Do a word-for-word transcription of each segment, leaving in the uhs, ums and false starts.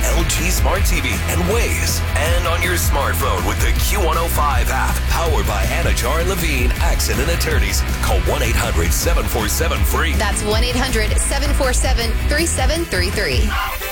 L G Smart T V, and Waze. And on your smartphone with the Q one oh five app. Powered by Anajar and Levine Accident Attorneys. Call one eight hundred seven four seven free. That's one eight hundred seven four seven three seven three three.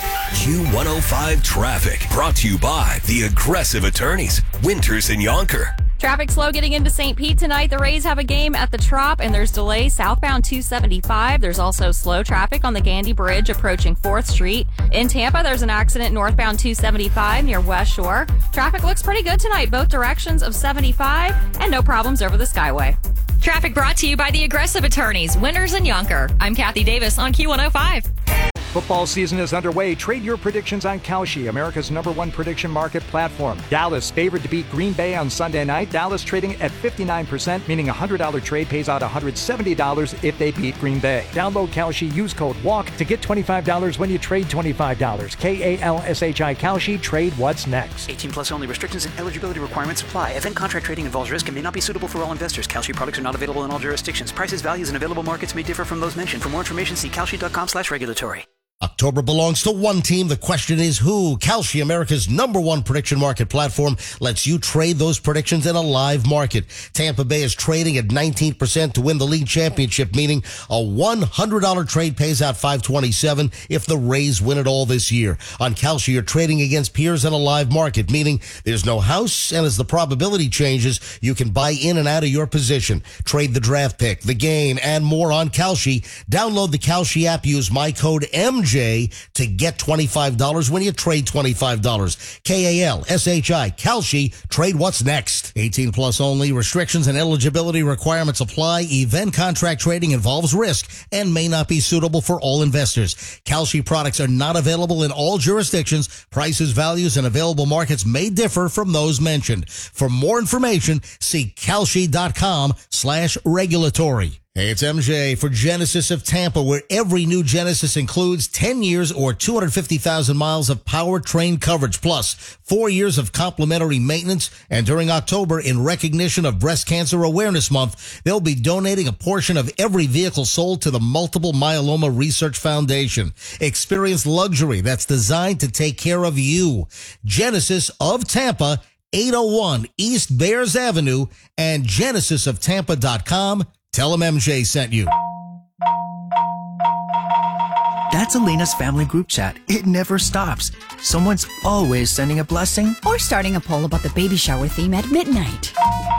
Q one oh five Traffic. Brought to you by the Aggressive Attorneys. Winters and Yonker. Traffic slow getting into Saint Pete tonight. The Rays have a game at the Trop, and there's delays southbound two seventy-five. There's also slow traffic on the Gandy Bridge approaching fourth Street. In Tampa, there's an accident northbound two seventy-five near West Shore. Traffic looks pretty good tonight, both directions of seventy-five, and no problems over the Skyway. Traffic brought to you by the Aggressive Attorneys, Winters and Yonker. I'm Kathy Davis on Q one oh five. Football season is underway. Trade your predictions on Kalshi, America's number one prediction market platform. Dallas favored to beat Green Bay on Sunday night. Dallas trading at fifty-nine percent, meaning a one hundred dollars trade pays out one hundred seventy dollars if they beat Green Bay. Download Kalshi, use code WALK to get twenty-five dollars when you trade twenty-five dollars. K A L S H I Kalshi, trade what's next. eighteen plus only. Restrictions and eligibility requirements apply. Event contract trading involves risk and may not be suitable for all investors. Kalshi products are not available in all jurisdictions. Prices, values, and available markets may differ from those mentioned. For more information, see kalshi.com slash regulatory. October belongs to one team. The question is who? Kalshi, America's number one prediction market platform, lets you trade those predictions in a live market. Tampa Bay is trading at nineteen percent to win the league championship, meaning a one hundred dollars trade pays out five twenty-seven if the Rays win it all this year. On Kalshi, you're trading against peers in a live market, meaning there's no house, and as the probability changes, you can buy in and out of your position. Trade the draft pick, the game, and more on Kalshi. Download the Kalshi app. Use my code M J to get twenty-five dollars when you trade twenty-five dollars. K A L S H I, Kalshi, trade what's next. eighteen plus only. Restrictions and eligibility requirements apply. Event contract trading involves risk and may not be suitable for all investors. Kalshi products are not available in all jurisdictions. Prices, values, and available markets may differ from those mentioned. For more information, see kalshi.com slash regulatory. Hey, it's M J for Genesis of Tampa, where every new Genesis includes ten years or two hundred fifty thousand miles of powertrain coverage, plus four years of complimentary maintenance. And during October, in recognition of Breast Cancer Awareness Month, they'll be donating a portion of every vehicle sold to the Multiple Myeloma Research Foundation. Experience luxury that's designed to take care of you. Genesis of Tampa, eight oh one East Bears Avenue, and genesis of tampa dot com. Tell them M J sent you. That's Elena's family group chat. It never stops. Someone's always sending a blessing or starting a poll about the baby shower theme at midnight.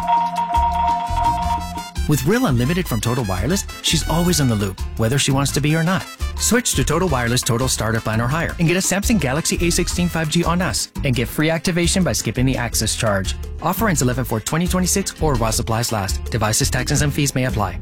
With Real Unlimited from Total Wireless, she's always on the loop, whether she wants to be or not. Switch to Total Wireless Total Starter Plan or higher and get a Samsung Galaxy A sixteen five G on us and get free activation by skipping the access charge. Offer ends eleven four twenty twenty-six or while supplies last. Devices, taxes, and fees may apply.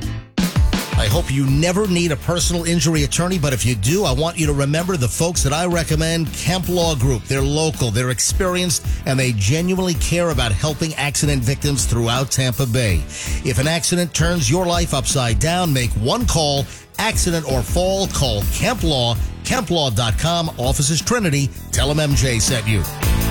I hope you never need a personal injury attorney, but if you do, I want you to remember the folks that I recommend, Kemp Law Group. They're local, they're experienced, and they genuinely care about helping accident victims throughout Tampa Bay. If an accident turns your life upside down, make one call. Accident or fall, call Kemp Law, kemp law dot com. Office is Trinity. Tell them M J sent you.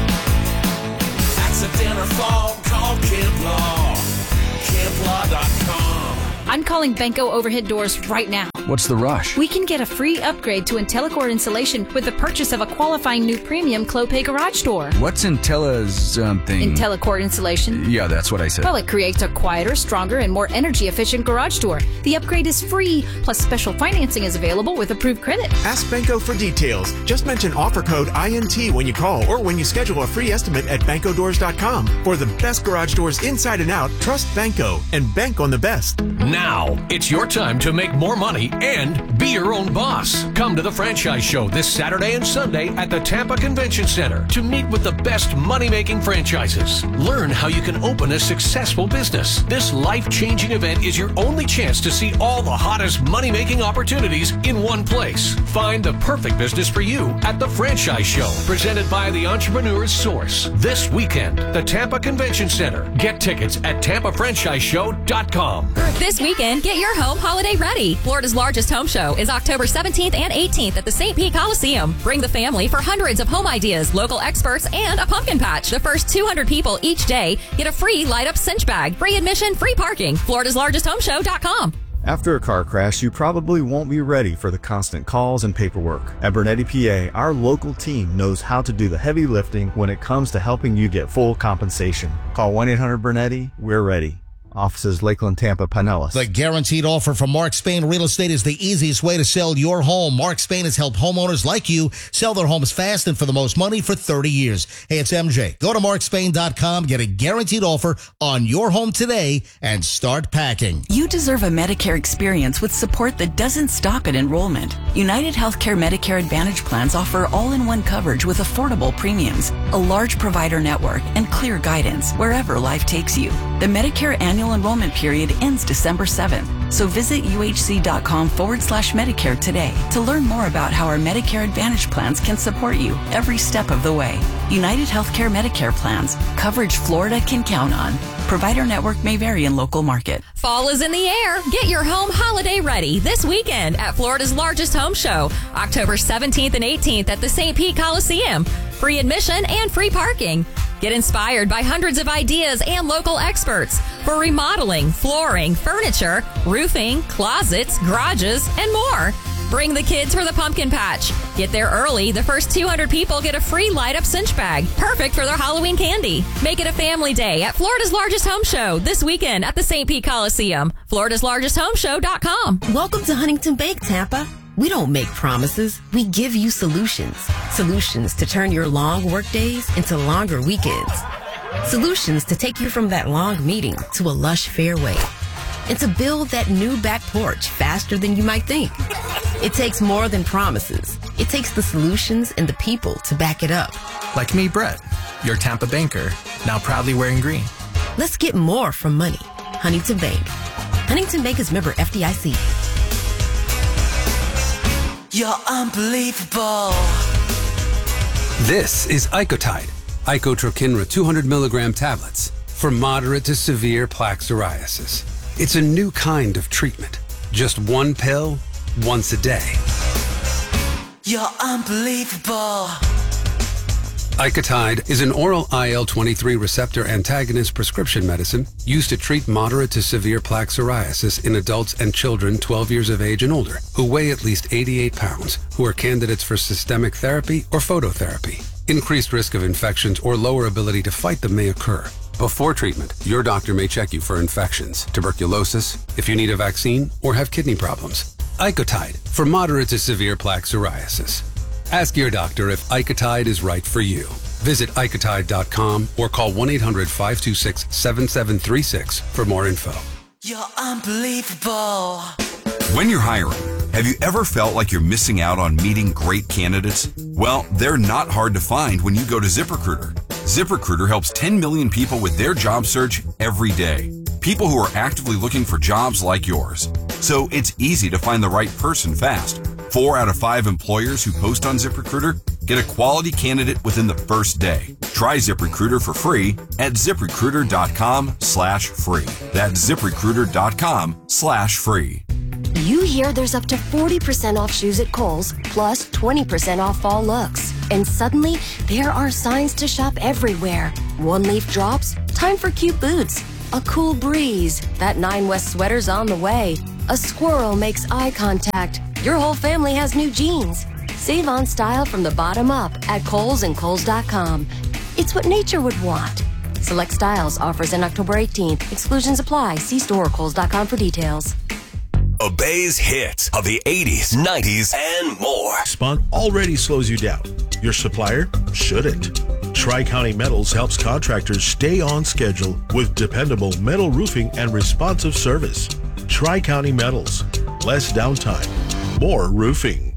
Accident or fall, call Kemp Law, kemp law dot com. I'm calling Benco Overhead Doors right now. What's the rush? We can get a free upgrade to IntelliCore installation with the purchase of a qualifying new premium Clopay garage door. What's Intella's something? IntelliCore installation? Yeah, that's what I said. Well, it creates a quieter, stronger, and more energy-efficient garage door. The upgrade is free, plus special financing is available with approved credit. Ask Benco for details. Just mention offer code I N T when you call or when you schedule a free estimate at benco doors dot com. For the best garage doors inside and out, trust Benco and bank on the best. Now, it's your time to make more money and be your own boss. Come to the Franchise Show this Saturday and Sunday at the Tampa Convention Center to meet with the best money-making franchises. Learn how you can open a successful business. This life-changing event is your only chance to see all the hottest money-making opportunities in one place. Find the perfect business for you at the Franchise Show, presented by the Entrepreneur's Source. This weekend, the Tampa Convention Center. Get tickets at tampa franchise show dot com. This weekend, get your home holiday ready. Florida's largest home show is October seventeenth and eighteenth at the Saint Pete Coliseum. Bring the family for hundreds of home ideas, local experts, and a pumpkin patch. The first two hundred people each day get a free light-up cinch bag. Free admission, free parking. Florida's largest home show dot com. After a car crash, you probably won't be ready for the constant calls and paperwork. At Bernetti P A, our local team knows how to do the heavy lifting when it comes to helping you get full compensation. Call one eight hundred Bernetti. We're ready. Offices Lakeland, Tampa, Pinellas. The guaranteed offer from Mark Spain Real Estate is the easiest way to sell your home. Mark Spain has helped homeowners like you sell their homes fast and for the most money for thirty years. Hey, it's M J. Go to mark spain dot com, get a guaranteed offer on your home today, and start packing. You deserve a Medicare experience with support that doesn't stop at enrollment. United Healthcare Medicare Advantage plans offer all-in-one coverage with affordable premiums, a large provider network, and clear guidance wherever life takes you. The Medicare annual enrollment period ends December seventh, so visit uhc.com forward slash Medicare today to learn more about how our Medicare Advantage plans can support you every step of the way. United Healthcare Medicare plans, coverage Florida can count on. Provider network may vary in local market. Fall is in the air. Get your home holiday ready this weekend at Florida's largest home show, October seventeenth and eighteenth at the Saint Pete Coliseum. Free admission and free parking. Get inspired by hundreds of ideas and local experts for remodeling, flooring, furniture, roofing, closets, garages, and more. Bring the kids for the pumpkin patch. Get there early. The first two hundred people get a free light-up cinch bag, perfect for their Halloween candy. Make it a family day at Florida's largest home show this weekend at the Saint Pete Coliseum. Florida's largest home show dot com. Welcome to Huntington Bank, Tampa. We don't make promises. We give you solutions. Solutions to turn your long work days into longer weekends. Solutions to take you from that long meeting to a lush fairway. And to build that new back porch faster than you might think. It takes more than promises. It takes the solutions and the people to back it up. Like me, Brett, your Tampa banker, now proudly wearing green. Let's get more from money. Huntington Bank. Huntington Bank is member F D I C. You're unbelievable. This is Icotide, Icotrokinra two hundred milligram tablets for moderate to severe plaque psoriasis. It's a new kind of treatment. Just one pill, once a day. You're unbelievable. Icotide is an oral I L twenty-three receptor antagonist prescription medicine used to treat moderate to severe plaque psoriasis in adults and children twelve years of age and older who weigh at least eighty-eight pounds, who are candidates for systemic therapy or phototherapy. Increased risk of infections or lower ability to fight them may occur. Before treatment, your doctor may check you for infections, tuberculosis, if you need a vaccine, or have kidney problems. Icotide for moderate to severe plaque psoriasis. Ask your doctor if Icotide is right for you. Visit icotide dot com or call one eight hundred five two six seven seven three six for more info. You're unbelievable. When you're hiring, have you ever felt like you're missing out on meeting great candidates? Well, they're not hard to find when you go to ZipRecruiter. ZipRecruiter helps ten million people with their job search every day. People who are actively looking for jobs like yours. So it's easy to find the right person fast. Four out of five employers who post on ZipRecruiter get a quality candidate within the first day. Try ZipRecruiter for free at ZipRecruiter.com slash free. That's ZipRecruiter.com slash free. You hear there's up to forty percent off shoes at Kohl's, plus twenty percent off fall looks. And suddenly, there are signs to shop everywhere. One leaf drops, time for cute boots. A cool breeze, that Nine West sweater's on the way. A squirrel makes eye contact. Your whole family has new jeans. Save on style from the bottom up at Kohl's and Kohl's dot com. It's what nature would want. Select styles, offers in October eighteenth. Exclusions apply. See store or Kohl's dot com for details. Obay's hits of the eighties, nineties, and more. Spunk already slows you down. Your supplier shouldn't. Tri-County Metals helps contractors stay on schedule with dependable metal roofing and responsive service. Tri-County Metals. Less downtime, more roofing.